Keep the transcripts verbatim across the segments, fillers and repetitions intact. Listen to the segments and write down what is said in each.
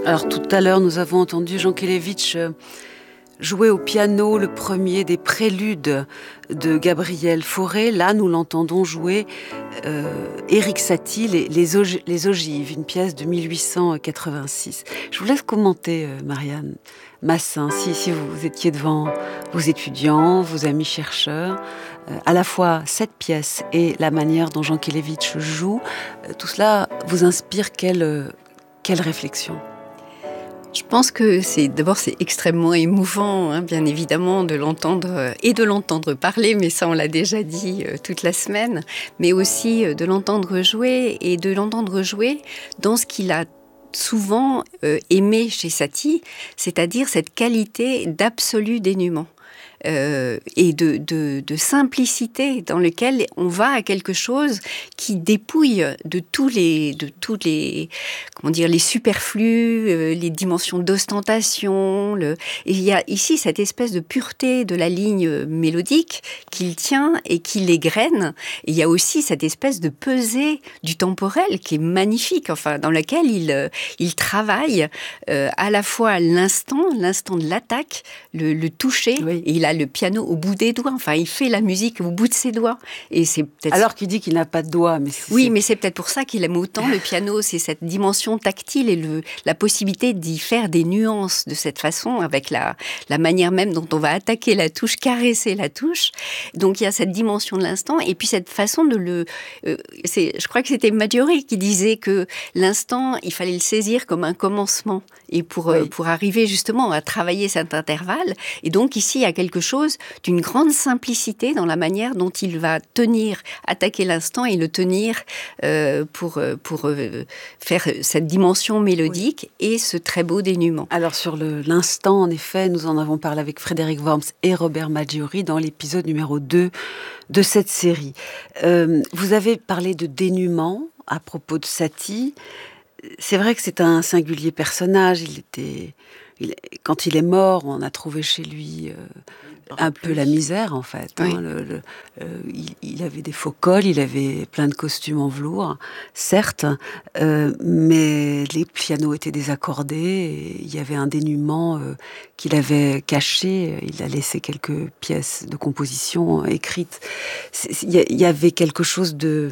Alors tout à l'heure, nous avons entendu Jankélévitch jouer au piano le premier des préludes de Gabriel Fauré. Là, nous l'entendons jouer euh, Erik Satie, les, les, og- les Ogives, une pièce de mille huit cent quatre-vingt-six. Je vous laisse commenter, euh, Marianne Massin, si, si vous étiez devant vos étudiants, vos amis chercheurs, euh, à la fois cette pièce et la manière dont Jankélévitch joue, euh, tout cela vous inspire quelle, euh, quelle réflexion ? Je pense que c'est d'abord c'est extrêmement émouvant, hein, bien évidemment, de l'entendre euh, et de l'entendre parler, mais ça on l'a déjà dit euh, toute la semaine, mais aussi euh, de l'entendre jouer et de l'entendre jouer dans ce qu'il a souvent euh, aimé chez Satie, c'est-à-dire cette qualité d'absolu dénuement. Euh, et de, de, de simplicité dans lequel on va à quelque chose qui dépouille de tous les, de tous les, comment dire, les superflus, euh, les dimensions d'ostentation. Le... Et il y a ici cette espèce de pureté de la ligne mélodique qu'il tient et qui l'égrène. Et il y a aussi cette espèce de pesée du temporel qui est magnifique, enfin, dans laquelle il, il travaille euh, à la fois l'instant, l'instant de l'attaque, le, le toucher, oui. Et il a le piano au bout des doigts. Enfin, il fait la musique au bout de ses doigts. Et c'est peut-être... Alors qu'il dit qu'il n'a pas de doigts. Mais c'est... Oui, mais c'est peut-être pour ça qu'il aime autant le piano. C'est cette dimension tactile et le, la possibilité d'y faire des nuances de cette façon, avec la, la manière même dont on va attaquer la touche, caresser la touche. Donc, il y a cette dimension de l'instant. Et puis, cette façon de le... Euh, c'est, je crois que c'était Maggiore qui disait que l'instant, il fallait le saisir comme un commencement. Et pour, oui. euh, pour arriver justement à travailler cet intervalle. Et donc, ici, il y a quelque chose d'une grande simplicité dans la manière dont il va tenir, attaquer l'instant et le tenir euh, pour, pour euh, faire cette dimension mélodique oui. Et ce très beau dénuement. Alors sur le, l'instant, en effet, nous en avons parlé avec Frédéric Worms et Robert Maggiore dans l'épisode numéro deux de cette série. Euh, vous avez parlé de dénuement à propos de Satie. C'est vrai que c'est un singulier personnage. Il était... Il, quand il est mort, on a trouvé chez lui euh, un peu la misère, en fait. Oui. Hein, le, le, euh, il, il avait des faux cols, il avait plein de costumes en velours, certes, euh, mais les pianos étaient désaccordés, et il y avait un dénuement euh, qu'il avait caché. Il a laissé quelques pièces de composition écrites. Il y, y avait quelque chose de...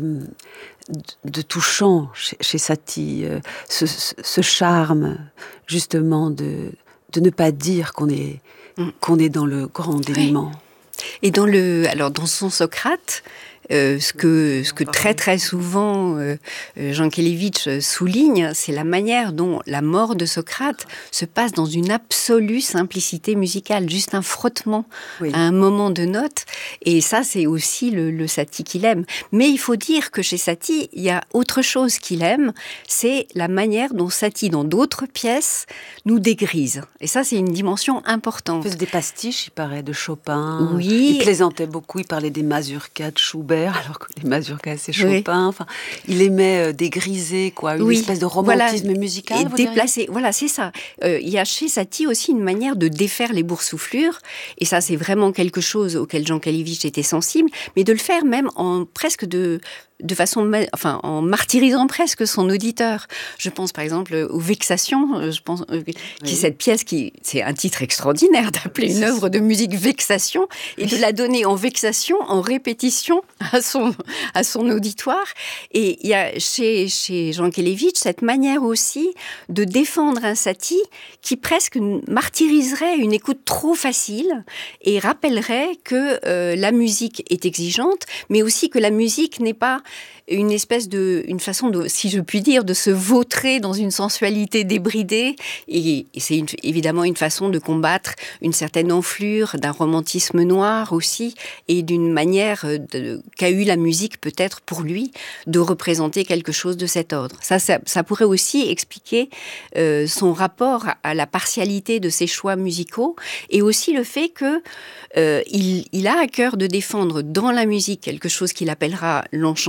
De, de touchant chez, chez Satie, euh, ce, ce, ce charme justement de, de ne pas dire qu'on est, mm. qu'on est dans le grand dénuement. Oui. Et dans, le, alors dans son Socrate, euh, ce, que, ce que très très souvent euh, Jankélévitch souligne, c'est la manière dont la mort de Socrate se passe dans une absolue simplicité musicale, juste un frottement oui. à un moment de note. Et ça, c'est aussi le, le Satie qu'il aime. Mais il faut dire que chez Satie, il y a autre chose qu'il aime, c'est la manière dont Satie, dans d'autres pièces, nous dégrise. Et ça, c'est une dimension importante. Il faisait des pastiches, il paraît, de Chopin. Oui. Il plaisantait beaucoup, il parlait des mazurkas de Schubert, alors que les mazurkas, c'est Chopin. Oui. Enfin, il aimait euh, dégriser, quoi, une oui. espèce de romantisme voilà. musical. Et déplacer. Voilà, c'est ça. Euh, il y a chez Satie aussi une manière de défaire les boursouflures. Et ça, c'est vraiment quelque chose auquel Jankélévitch était sensible, mais de le faire même en presque de... de façon, enfin, en martyrisant presque son auditeur. Je pense par exemple aux Vexations, je pense, euh, oui. qui est cette pièce qui, c'est un titre extraordinaire d'appeler une œuvre de musique Vexation et de la donner en vexation, en répétition à son, à son auditoire. Et il y a chez, chez Jankélévitch cette manière aussi de défendre un Satie qui presque martyriserait une écoute trop facile et rappellerait que euh, la musique est exigeante, mais aussi que la musique n'est pas une espèce de, une façon de, si je puis dire, de se vautrer dans une sensualité débridée. Et, et c'est une, évidemment une façon de combattre une certaine enflure d'un romantisme noir aussi, et d'une manière de, qu'a eu la musique peut-être pour lui de représenter quelque chose de cet ordre. Ça, ça, ça pourrait aussi expliquer euh, son rapport à la partialité de ses choix musicaux, et aussi le fait que euh, il, il a à cœur de défendre dans la musique quelque chose qu'il appellera l'enchantement,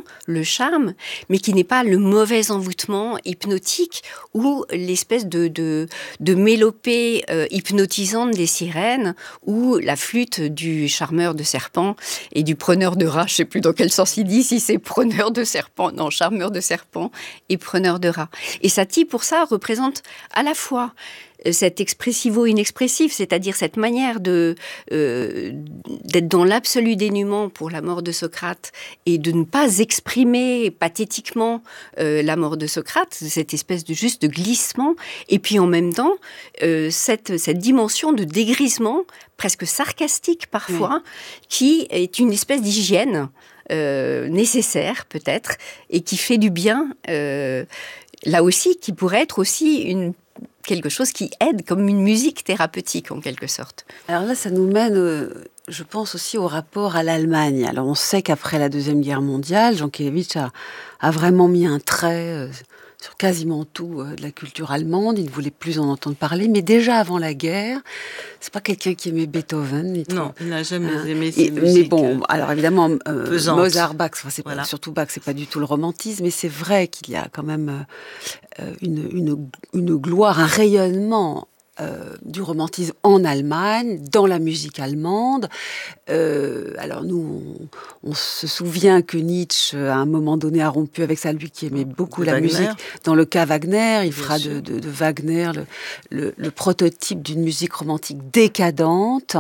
l'envoûtement, le charme, mais qui n'est pas le mauvais envoûtement hypnotique ou l'espèce de, de, de mélopée euh, hypnotisante des sirènes ou la flûte du charmeur de serpents et du preneur de rats. Je ne sais plus dans quel sens il dit, si c'est preneur de serpents, non, charmeur de serpents et preneur de rats. Et Satie, pour ça, représente à la fois cet expressivo-inexpressif, c'est-à-dire cette manière de, euh, d'être dans l'absolu dénuement pour la mort de Socrate et de ne pas exprimer pathétiquement euh, la mort de Socrate, cette espèce de juste de glissement, et puis en même temps, euh, cette, cette dimension de dégrisement, presque sarcastique parfois, oui. qui est une espèce d'hygiène euh, nécessaire peut-être, et qui fait du bien, euh, là aussi, qui pourrait être aussi une quelque chose qui aide, comme une musique thérapeutique en quelque sorte. Alors là, ça nous mène, euh, je pense aussi au rapport à l'Allemagne. Alors on sait qu'après la Deuxième Guerre mondiale, Jankélévitch a, a vraiment mis un trait euh, sur quasiment tout euh, de la culture allemande. Il ne voulait plus en entendre parler, mais déjà avant la guerre, c'est pas quelqu'un qui aimait Beethoven. Il non, il n'a jamais hein. aimé ces et, musiques. Mais bon, alors évidemment, euh, Mozart, Bach, enfin, c'est voilà. pas, surtout Bach, c'est pas du tout le romantisme, mais c'est vrai qu'il y a quand même euh, une, une, une gloire, un rayonnement Euh, du romantisme en Allemagne, dans la musique allemande. Euh, alors nous, on, on se souvient que Nietzsche, à un moment donné, a rompu avec ça, lui qui aimait beaucoup de la Wagner. musique. Dans le cas Wagner, il Bien fera de, de, de Wagner le, le, le prototype d'une musique romantique décadente.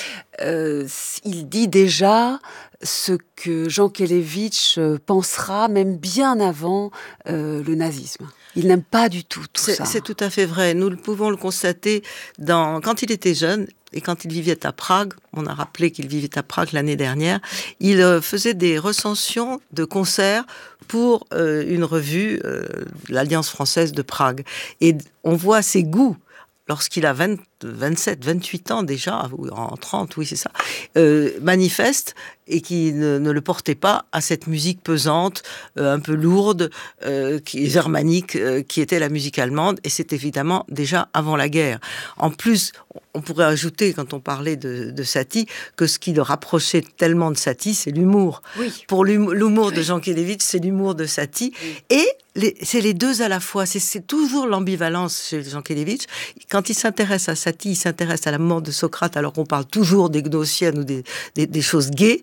Euh, il dit déjà ce que Jankélévitch pensera, même bien avant euh, le nazisme. Il n'aime pas du tout tout c'est, ça. C'est tout à fait vrai. Nous pouvons le constater dans, quand il était jeune et quand il vivait à Prague. On a rappelé qu'il vivait à Prague l'année dernière. Il euh, faisait des recensions de concerts pour euh, une revue, euh, l'Alliance française de Prague. Et on voit ses goûts. Lorsqu'il a vingt, vingt-sept, vingt-huit ans déjà, ou en trente, oui c'est ça, euh, manifeste et qui ne, ne le portait pas à cette musique pesante, euh, un peu lourde, euh, qui, germanique, euh, qui était la musique allemande, et c'est évidemment déjà avant la guerre. En plus, on pourrait ajouter, quand on parlait de, de Satie, que ce qui le rapprochait tellement de Satie, c'est l'humour. Oui. Pour l'humour, l'humour oui. de Jankélévitch, c'est l'humour de Satie, oui. et les, c'est les deux à la fois. C'est, c'est toujours l'ambivalence chez Jankélévitch. Quand il s'intéresse à Satie, il s'intéresse à la mort de Socrate, alors qu'on parle toujours des Gnossiennes ou des, des, des choses gaies.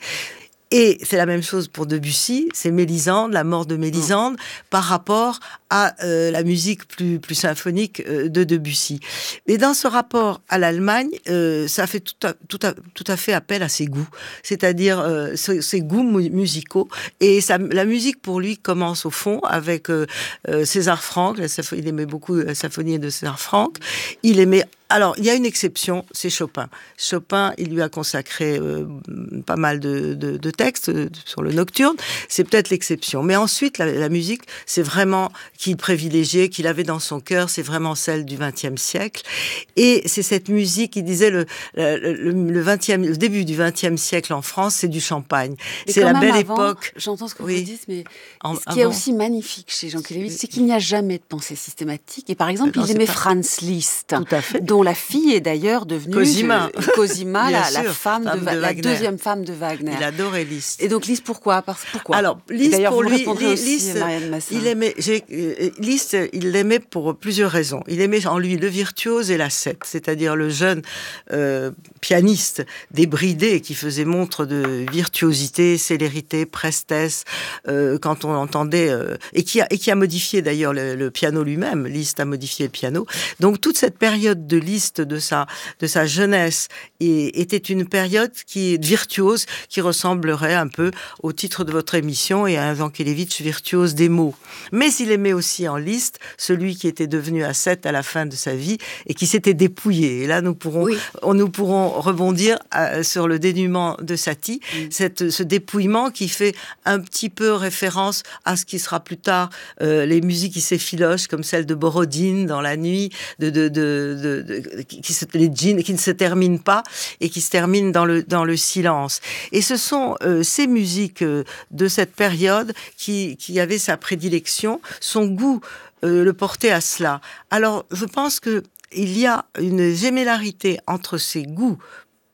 Et c'est la même chose pour Debussy, c'est Mélisande, la mort de Mélisande, mmh. par rapport à euh, la musique plus, plus symphonique euh, de Debussy. Mais dans ce rapport à l'Allemagne, euh, ça fait tout à, tout, à, tout à fait appel à ses goûts, c'est-à-dire euh, ses, ses goûts mu- musicaux. Et ça, la musique, pour lui, commence au fond avec euh, euh, César Franck, la symph- il aimait beaucoup la symphonie de César Franck, il aimait... Alors, il y a une exception, c'est Chopin. Chopin, il lui a consacré euh, pas mal de, de, de textes sur le nocturne. C'est peut-être l'exception. Mais ensuite, la, la musique, c'est vraiment qu'il privilégiait, qu'il avait dans son cœur, c'est vraiment celle du vingtième siècle. Et c'est cette musique, il disait, le, le, le, le, vingtième, le début du vingtième siècle en France, c'est du champagne. Mais c'est la belle avant, époque. J'entends ce que oui. vous dites, mais en, ce qui est avant. aussi magnifique chez Jankélévitch, c'est qu'il n'y a jamais de pensée systématique. Et par exemple, non, il aimait pas... Franz Liszt, Tout à fait. dont la fille est d'ailleurs devenue Cosima, de, Cosima la, la, femme femme de, de la deuxième femme de Wagner. Il adorait Liszt. Et donc Liszt, pourquoi Parce, pourquoi Alors Liszt, pour lui, Liszt, il aimait, j'ai, Liszt, il l'aimait pour plusieurs raisons. Il aimait en lui le virtuose et l'ascète, c'est-à-dire le jeune euh, pianiste débridé qui faisait montre de virtuosité, célérité, prestesse, euh, quand on entendait, euh, et, qui a, et qui a modifié d'ailleurs le, le piano lui-même. Liszt a modifié le piano. Donc toute cette période de Liszt, de sa, de sa jeunesse, et, était une période qui est virtuose, qui ressemblerait un peu au titre de votre émission et à un Jankélévitch virtuose des mots. Mais il aimait aussi en Liszt celui qui était devenu ascète à la fin de sa vie et qui s'était dépouillé. Et là, nous pourrons, oui. on, nous pourrons rebondir à, sur le dénuement de Satie, mmh. cette, ce dépouillement qui fait un petit peu référence à ce qui sera plus tard euh, les musiques qui s'effilochent, comme celle de Borodine dans la nuit, de, de, de, de, de, de qui, se, les djinns, qui ne se terminent pas et qui se terminent dans le, dans le silence. Et ce sont euh, ces musiques euh, de cette période qui, qui avaient sa prédilection, son goût euh, le portait à cela. Alors, je pense que il y a une gémellarité entre ces goûts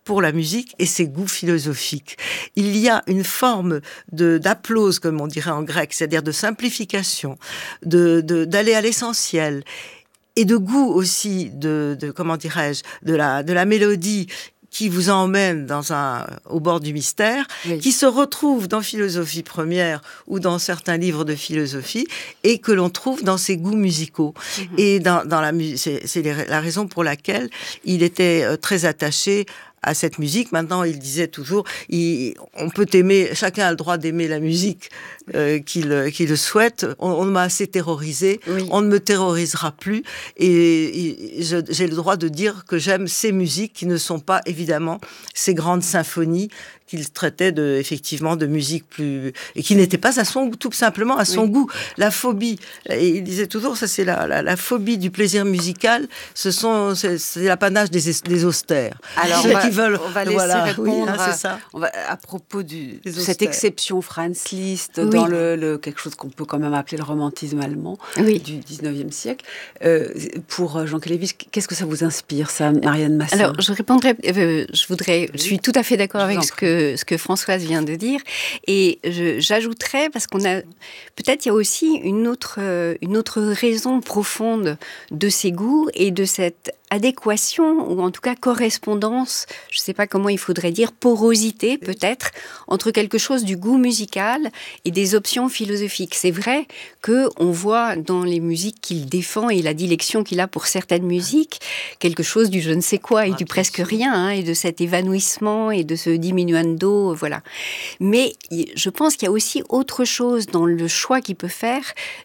pour la musique et ses goûts philosophiques. Il y a une forme de, d'applause, comme on dirait en grec, c'est-à-dire de simplification, de, de, d'aller à l'essentiel, et de goût aussi de, de comment dirais-je, de la, de la mélodie qui vous emmène dans un, au bord du mystère, oui. qui se retrouve dans Philosophie première ou dans certains livres de philosophie et que l'on trouve dans ses goûts musicaux. Mmh. Et dans, dans la musique, c'est, c'est la raison pour laquelle il était très attaché à cette musique. Maintenant, il disait toujours, il, on peut aimer, chacun a le droit d'aimer la musique euh, qu'il, qu'il le souhaite. On, on m'a assez terrorisé, oui. on ne me terrorisera plus. Et, et je, j'ai le droit de dire que j'aime ces musiques qui ne sont pas, évidemment, ces grandes symphonies qu'il traitait de, effectivement de musique plus... et qui n'était pas à son goût, tout simplement à son oui. goût. La phobie, et il disait toujours, ça c'est la, la, la phobie du plaisir musical, ce sont, c'est, c'est l'apanage des, des austères. Alors, ceux on va, qui veulent, on va laisser voilà, répondre oui, hein, à, c'est ça. On va, à propos du, de cette exception Franz Liszt oui. dans le, le, quelque chose qu'on peut quand même appeler le romantisme allemand oui. du dix-neuvième siècle. Euh, pour Jean Kelevitch, qu'est-ce que ça vous inspire, ça, Marianne Massin? Alors, je répondrai, euh, je voudrais, je suis tout à fait d'accord avec ce que ce que Françoise vient de dire, et je, j'ajouterais, parce qu'on a, peut-être il y a aussi une autre, une autre raison profonde de ces goûts et de cette adéquation, ou en tout cas correspondance, je ne sais pas comment il faudrait dire, porosité peut-être, entre quelque chose du goût musical et des options philosophiques. C'est vrai qu'on voit dans les musiques qu'il défend et la dilection qu'il a pour certaines musiques, quelque chose du je ne sais quoi et ah, du presque sûr. rien, hein, et de cet évanouissement et de ce diminuendo, voilà. Mais je pense qu'il y a aussi autre chose dans le choix qu'il peut faire,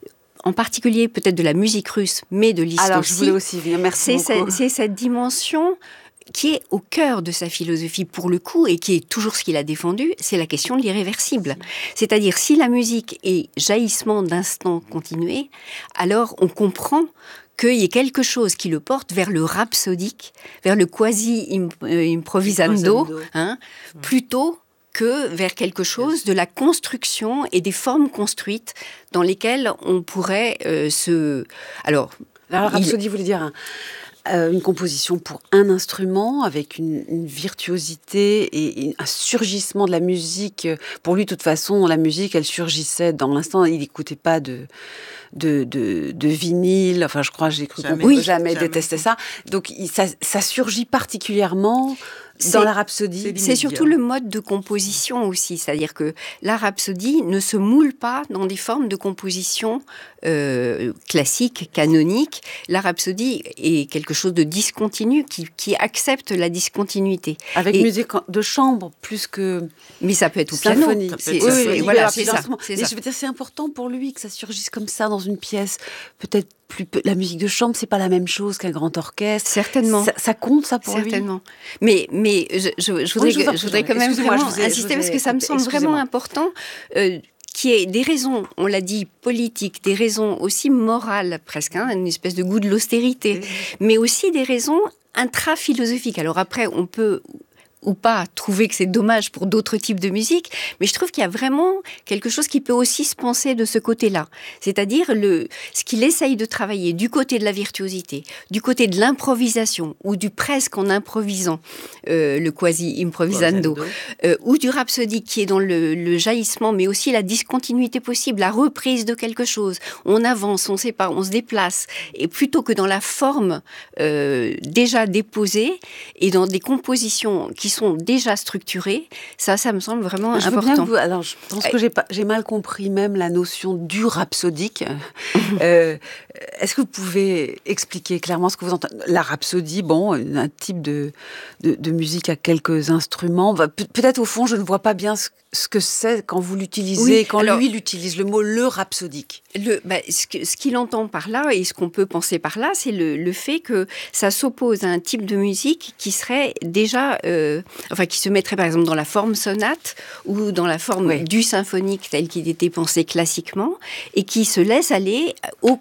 en particulier peut-être de la musique russe, mais de Liszt aussi. Alors, je voulais aussi venir, merci c'est beaucoup. C'est, c'est cette dimension qui est au cœur de sa philosophie, pour le coup, et qui est toujours ce qu'il a défendu, c'est la question de l'irréversible. C'est-à-dire, si la musique est jaillissement d'instants continués, alors on comprend qu'il y ait quelque chose qui le porte vers le rhapsodique, vers le quasi-improvisando, hein, mmh. plutôt que vers quelque chose de la construction et des formes construites dans lesquelles on pourrait euh, se... Alors, Alors Rhapsodie il... voulait dire un, euh, une composition pour un instrument avec une, une virtuosité et, et un surgissement de la musique. Pour lui, de toute façon, la musique, elle surgissait dans l'instant. Il n'écoutait pas de... De, de, de vinyle, enfin je crois, j'ai cru jamais, qu'on oui, jamais, jamais détesté ça. Donc il, ça, ça surgit particulièrement c'est, dans la rhapsodie. C'est, c'est surtout le mode de composition aussi, c'est-à-dire que la rhapsodie ne se moule pas dans des formes de composition euh, classiques, canoniques. La rhapsodie est quelque chose de discontinu, qui, qui accepte la discontinuité. Avec Et, musique de chambre plus que... Mais ça peut être au piano. Symphonie. C'est, oui, c'est, oui, voilà, c'est ça. C'est Mais ça. Je veux dire, c'est important pour lui que ça surgisse comme ça dans une pièce. Peut-être plus peu... La musique de chambre, c'est pas la même chose qu'un grand orchestre. Certainement. Ça, ça compte, ça, pour Certainement. lui. Mais, mais je, je, je voudrais, oui, je je voudrais quand même vraiment ai, insister parce que ça me semble vraiment important. Euh, qui est des raisons, on l'a dit, politiques, des raisons aussi morales presque, hein, une espèce de goût de l'austérité, oui. mais aussi des raisons intra-philosophiques. Alors après, on peut... ou pas trouver que c'est dommage pour d'autres types de musique, mais je trouve qu'il y a vraiment quelque chose qui peut aussi se penser de ce côté-là. C'est-à-dire le, ce qu'il essaye de travailler du côté de la virtuosité, du côté de l'improvisation, ou du presque en improvisant, euh, le quasi-improvisando, euh, ou du rhapsodique qui est dans le, le jaillissement, mais aussi la discontinuité possible, la reprise de quelque chose. On avance, on ne sait pas, on se déplace, et plutôt que dans la forme euh, déjà déposée, et dans des compositions qui sont déjà structurés, ça, ça me semble vraiment je important. Vous, alors, je pense que j'ai, pas, j'ai mal compris même la notion du rhapsodique. euh, est-ce que vous pouvez expliquer clairement ce que vous entendez ? La rhapsodie, bon, un type de, de, de musique à quelques instruments. Pe- peut-être au fond, je ne vois pas bien ce, ce que c'est quand vous l'utilisez, oui, quand alors, lui l'utilise, le mot le rhapsodique. Le, bah, ce, que, ce qu'il entend par là, et ce qu'on peut penser par là, c'est le, le fait que ça s'oppose à un type de musique qui serait déjà... Euh, enfin, qui se mettrait par exemple dans la forme sonate ou dans la forme oui. du symphonique tel qu'il était pensé classiquement et qui se laisse aller au quasi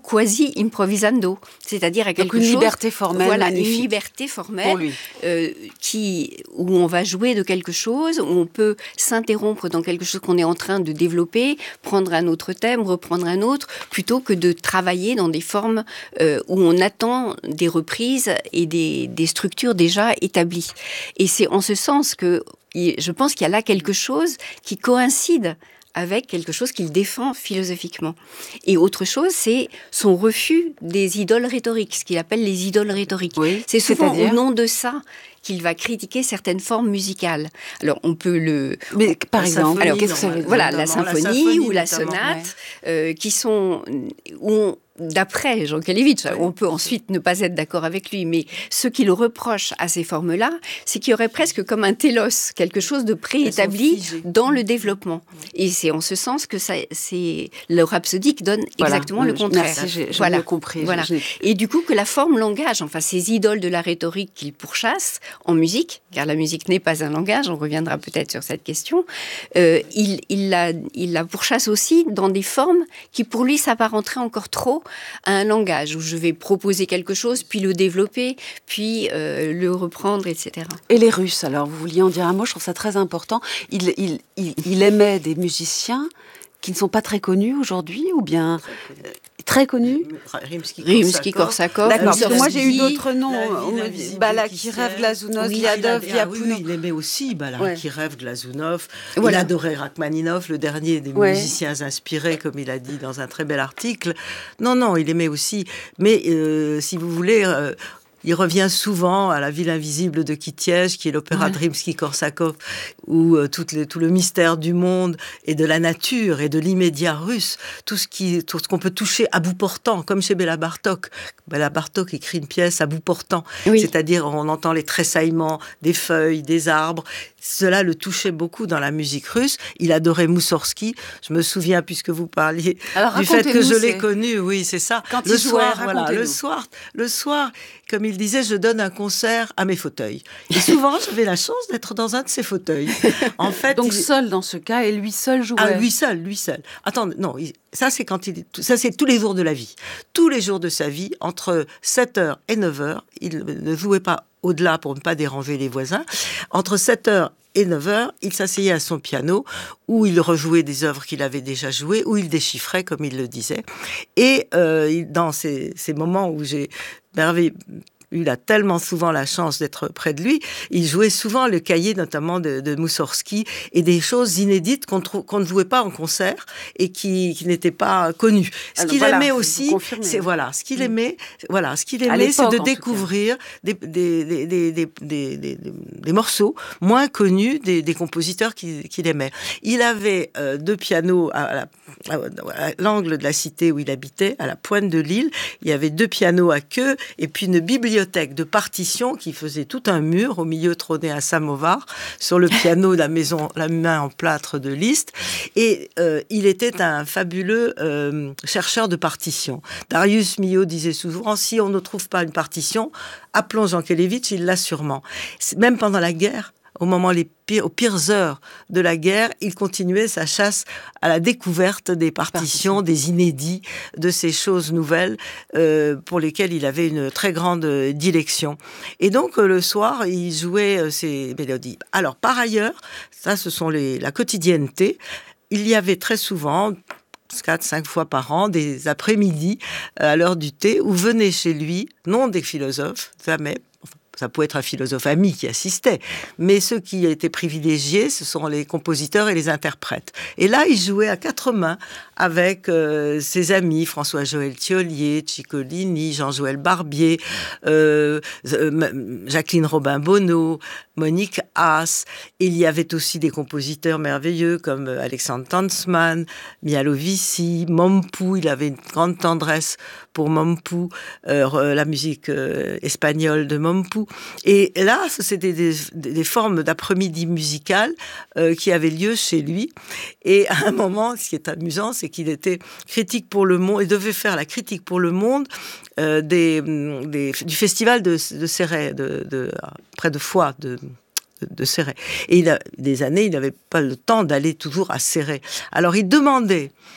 aussi improvisando, c'est-à-dire à quelque Donc une chose... liberté formelle Voilà, magnifique. une liberté formelle Pour lui. euh, qui, où on va jouer de quelque chose, où on peut s'interrompre dans quelque chose qu'on est en train de développer, prendre un autre thème, reprendre un autre, plutôt que de travailler dans des formes euh, où on attend des reprises et des, des structures déjà établies. Et c'est en ce sens que je pense qu'il y a là quelque chose qui coïncide avec quelque chose qu'il défend philosophiquement. Et autre chose, c'est son refus des idoles rhétoriques, ce qu'il appelle les idoles rhétoriques. Oui, c'est souvent c'est-à-dire au nom de ça qu'il va critiquer certaines formes musicales. Alors, on peut le... Mais par La exemple, symphonie, qu'est-ce que ça veut dire? Voilà, la la symphonie, symphonie, ou la notamment, sonate, euh, qui sont... Où on, d'après Jean Kelevitch, Oui. on peut ensuite ne pas être d'accord avec lui, mais ce qu'il reproche à ces formes-là, c'est qu'il y aurait presque comme un télos, quelque chose de préétabli figées. dans le développement. Et c'est en ce sens que ça, c'est le rhapsodique donne Voilà. exactement le Je- contraire. Merci, j'ai, j'ai Voilà. mieux compris. Voilà. Je- je- Et du coup, que la forme langage, enfin ces idoles de la rhétorique qu'il pourchasse en musique, car la musique n'est pas un langage, on reviendra peut-être sur cette question, euh, il, il, la, il la pourchasse aussi dans des formes qui pour lui s'apparenteraient encore trop à un langage, où je vais proposer quelque chose, puis le développer, puis euh, le reprendre, et cetera. Et les Russes, alors, vous vouliez en dire un mot, je trouve ça très important. Il, il, il, il aimait des musiciens qui ne sont pas très connus aujourd'hui, ou bien euh, très connus. Rimsky-Korsakov. D'accord, parce que moi j'ai eu Mussorgsky, d'autres noms. La vie, On me la dit visible Balakirev, qui Glazunov, Oui, Liadov, Ah, oui, Liapunov. il aimait aussi Balakirev, Glazunov. Voilà. Il adorait Rachmaninov, le dernier des Ouais. musiciens inspirés, comme il a dit dans un très bel article. Non, non, il aimait aussi. Mais euh, si vous voulez... Euh, il revient souvent à La ville invisible de Kitiège, qui est l'opéra Ouais. de Rimsky-Korsakov, où euh, tout, le, tout le mystère du monde et de la nature et de l'immédiat russe, tout ce, qui, tout ce qu'on peut toucher à bout portant, comme chez Béla Bartok. Béla Bartok écrit une pièce à bout portant, Oui. c'est-à-dire on entend les tressaillements des feuilles, des arbres. Cela le touchait beaucoup dans la musique russe. Il adorait Moussorgsky. Je me souviens, puisque vous parliez Alors, du fait que racontez-nous, je l'ai c'est- connu, oui, c'est ça. Quand le il jouait, soir, voilà, racontez-nous. le soir, le soir, comme il disait, je donne un concert à mes fauteuils. Et souvent, j'avais la chance d'être dans un de ces fauteuils. En fait, Donc il- seul dans ce cas, et lui seul jouait. ah, lui seul, lui seul. Attendez, non, il- ça c'est quand il, ça c'est tous les jours de la vie. Tous les jours de sa vie, entre sept heures et neuf heures, il ne jouait pas au-delà pour ne pas déranger les voisins. Entre sept heures et neuf heures, il s'asseyait à son piano, où il rejouait des œuvres qu'il avait déjà jouées, où il déchiffrait, comme il le disait. Et euh, il- dans ces, ces moments où j'ai merveilleux... Il a tellement souvent la chance d'être près de lui. Il jouait souvent le cahier, notamment de, de Moussorgsky, et des choses inédites qu'on, trou- qu'on ne jouait pas en concert et qui, qui n'étaient pas connues. Ce Alors, qu'il voilà, aimait vous aussi, confirmez. c'est voilà, ce qu'il Mm. aimait, voilà, ce qu'il À aimait, c'est l'époque, de en tout découvrir des, des, des, des, des, des, des- des morceaux moins connus des, des compositeurs qu'il, qu'il aimait. Il avait euh, deux pianos à, la, à, à l'angle de la cité où il habitait, à la pointe de l'île. Il y avait deux pianos à queue et puis une bibliothèque de partitions qui faisait tout un mur. Au milieu trônait un samovar. Sur le piano, la maison, la main en plâtre de Liszt. Et euh, il était un fabuleux euh, chercheur de partitions. Darius Milhaud disait souvent, si on ne trouve pas une partition, appelons Jean Kelevitch, il l'a sûrement. C'est- Même pendant la guerre, au moment les pires, aux pires heures de la guerre, il continuait sa chasse à la découverte des partitions, des inédits, de ces choses nouvelles euh, pour lesquelles il avait une très grande euh, dilection. Et donc euh, le soir, il jouait euh, ces mélodies. Alors par ailleurs, ça ce sont les, la quotidienneté. Il y avait très souvent quatre, cinq fois par an, des après-midi euh, à l'heure du thé, où venaient chez lui, non des philosophes, jamais, enfin, ça pouvait être un philosophe ami qui assistait, mais ceux qui étaient privilégiés, ce sont les compositeurs et les interprètes. Et là, il jouait à quatre mains avec euh, ses amis, François-Joël Thiollier, Ciccolini, Jean-Joël Barbier, euh, euh, Jacqueline Robin-Bonneau, Monique Haas. Il y avait aussi des compositeurs merveilleux comme Alexandre Tanzmann, Mialovici, Mompou. Il avait une grande tendresse pour Mompou, euh, la musique euh, espagnole de Mompou. Et là, c'était des, des, des formes d'après-midi musicales euh, qui avaient lieu chez lui. Et à un moment, ce qui est amusant, c'est qu'il était critique pour Le Monde, il devait faire la critique pour Le Monde euh, des, des, du festival de, de Céret, de, de, près de Foix, de... de Céret. Et il a des années, il n'avait pas le temps d'aller toujours à Céret. Alors il demandait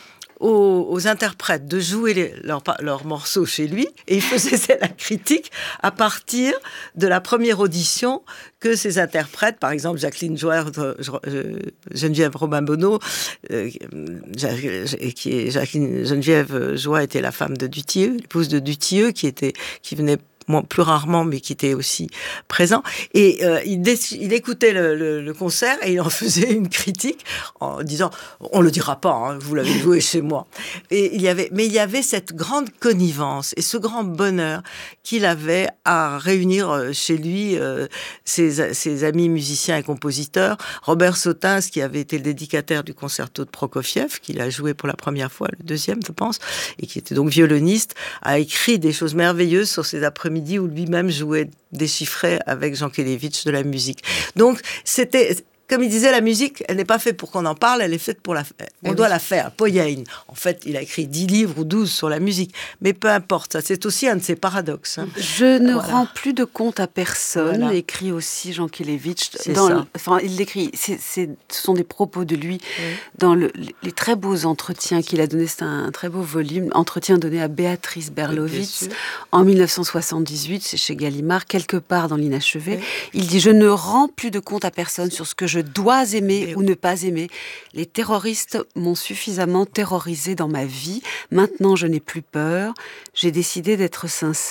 aux, aux interprètes de jouer les, leurs leur morceaux chez lui, et il faisait la critique à partir de la première audition que ces interprètes, par exemple Jacqueline Joire, euh, Geneviève Robin-Bonneau, euh, qui est Jacqueline Geneviève Joie était la femme de Dutilleux, l'épouse de Dutilleux, qui était, qui venait plus rarement, mais qui était aussi présent. Et euh, il, dé- il écoutait le, le, le concert et il en faisait une critique en disant « on le dira pas, hein, vous l'avez joué chez moi ». Et il y avait, mais il y avait cette grande connivence et ce grand bonheur qu'il avait à réunir chez lui euh, ses, ses amis musiciens et compositeurs. Robert Sautins, qui avait été le dédicataire du concerto de Prokofiev, qu'il a joué pour la première fois, le deuxième, je pense, et qui était donc violoniste, a écrit des choses merveilleuses sur ses après-midi midi où lui-même jouait, déchiffrait avec Jean Kelevitch de la musique. Donc, c'était... Comme il disait, la musique, elle n'est pas faite pour qu'on en parle, elle est faite pour la faire. On mais doit oui. la faire. Poyein, en fait, il a écrit dix livres ou douze sur la musique. Mais peu importe, ça, c'est aussi un de ses paradoxes. Hein. Je ne voilà. rends plus de compte à personne, voilà. écrit aussi Jean Kelevitch. Dans le, enfin, il l'écrit, c'est, c'est, ce sont des propos de lui oui. dans le, les très beaux entretiens qu'il a donnés. C'est un, un très beau volume, entretien donné à Béatrice Berlovitz en dix-neuf cent soixante-dix-huit, c'est chez Gallimard, quelque part dans l'inachevé. Oui. Il dit « Je ne rends plus de compte à personne sur ce que je dois aimer et ou oui. ne pas aimer. Les terroristes m'ont suffisamment terrorisé dans ma vie. Maintenant, je n'ai plus peur. J'ai décidé d'être sincère. »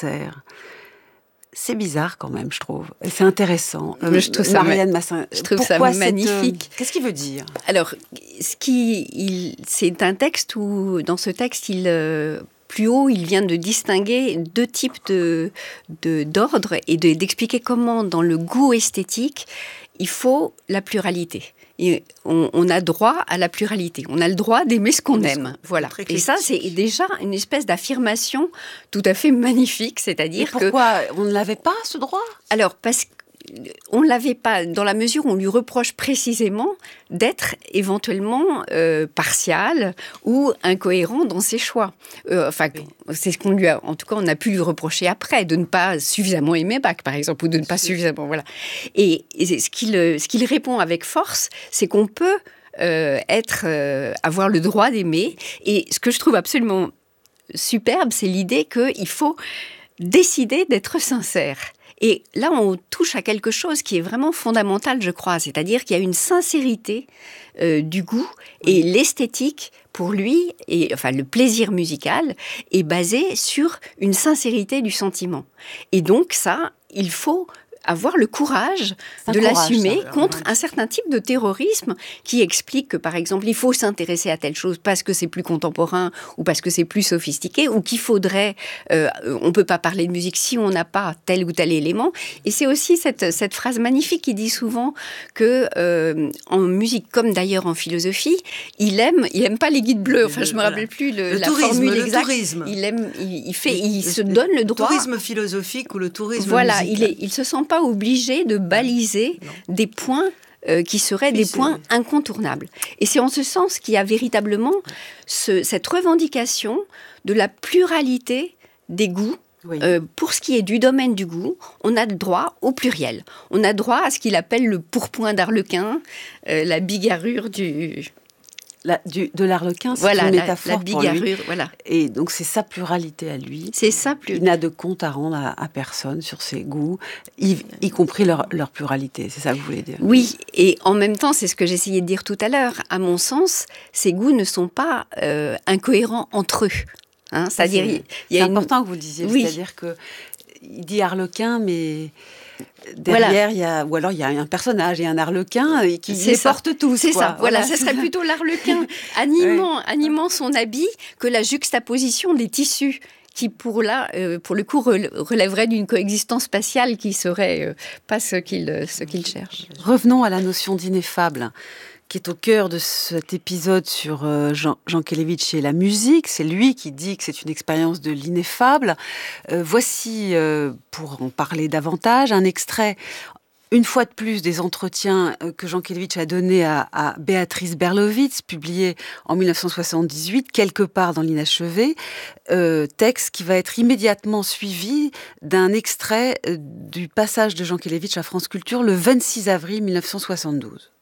C'est bizarre quand même, je trouve. Et c'est intéressant. Euh, je trouve Marianne ça, Massin, je trouve ça magnifique. Cette, euh, qu'est-ce qu'il veut dire ? Alors, ce qui, il, c'est un texte où, dans ce texte, il... Euh, plus haut, il vient de distinguer deux types de, de, d'ordre et de, d'expliquer comment, dans le goût esthétique, il faut la pluralité. Et on, on a droit à la pluralité. On a le droit d'aimer ce qu'on aime. Voilà. Et ça, c'est déjà une espèce d'affirmation tout à fait magnifique. C'est-à-dire que... Pourquoi on ne l'avait pas, ce droit ? Alors, parce que on ne l'avait pas, dans la mesure où on lui reproche précisément d'être éventuellement euh, partial ou incohérent dans ses choix. Euh, enfin, oui. c'est ce qu'on lui a, en tout cas, on a pu lui reprocher après, de ne pas suffisamment aimer Bach, par exemple, ou de ne pas suffisamment, voilà. Et, et ce qu'il, ce qu'il répond avec force, c'est qu'on peut euh, être, euh, avoir le droit d'aimer. Et ce que je trouve absolument superbe, c'est l'idée qu'il faut décider d'être sincère. Et là, on touche à quelque chose qui est vraiment fondamental, je crois. C'est-à-dire qu'il y a une sincérité euh, du goût et l'esthétique, pour lui, et, enfin le plaisir musical, est basé sur une sincérité du sentiment. Et donc ça, il faut avoir le courage de courage, l'assumer ça, contre ouais. un certain type de terrorisme qui explique que, par exemple, il faut s'intéresser à telle chose parce que c'est plus contemporain ou parce que c'est plus sophistiqué, ou qu'il faudrait... Euh, on ne peut pas parler de musique si on n'a pas tel ou tel élément. Et c'est aussi cette, cette phrase magnifique qui dit souvent que, euh, en musique, comme d'ailleurs en philosophie, il aime, il aime pas les guides bleus. Enfin, je ne me rappelle plus le, le la tourisme, formule le exacte. Tourisme. Il aime, il, il fait, il le, se donne le droit... Le tourisme philosophique ou le tourisme voilà, musical. Voilà, il, il se sent pas obligé de baliser non. des points euh, qui seraient oui, des c'est... points incontournables. Et c'est en ce sens qu'il y a véritablement ce, cette revendication de la pluralité des goûts. Oui. Euh, pour ce qui est du domaine du goût, on a le droit au pluriel. On a droit à ce qu'il appelle le pourpoint d'Arlequin, euh, la bigarrure du... La, du, de l'Arlequin, c'est voilà, une la, métaphore la bigarrure, pour lui. Voilà. Et donc c'est sa pluralité à lui. C'est sa pluralité. Il n'a de compte à rendre à, à personne sur ses goûts, y, y compris leur, leur pluralité. C'est ça que vous voulez dire ? Oui, et en même temps, c'est ce que j'essayais de dire tout à l'heure. À mon sens, ces goûts ne sont pas euh, incohérents entre eux. Hein, c'est-à-dire, c'est, il y a c'est une... important que vous le disiez. Oui. C'est-à-dire que il dit Arlequin, mais derrière, voilà. il y a, ou alors il y a un personnage et un arlequin qui c'est les ça. porte tous. C'est quoi. ça. Voilà, voilà, ce serait plutôt l'arlequin animant, ouais. animant son habit que la juxtaposition des tissus qui, pour, là, euh, pour le coup, relèverait d'une coexistence spatiale qui serait euh, pas ce qu'il, ce qu'il cherche. Revenons à la notion d'ineffable, qui est au cœur de cet épisode sur euh, Jean, Jean Kelevitch et la musique. C'est lui qui dit que c'est une expérience de l'ineffable. Euh, voici, euh, pour en parler davantage, un extrait, une fois de plus, des entretiens que Jean Kelevitch a donnés à, à Béatrice Berlovitz, publiés en dix-neuf cent soixante-dix-huit, quelque part dans l'inachevé, euh, texte qui va être immédiatement suivi d'un extrait euh, du passage de Jean Kelevitch à France Culture le vingt-six avril dix-neuf cent soixante-douze.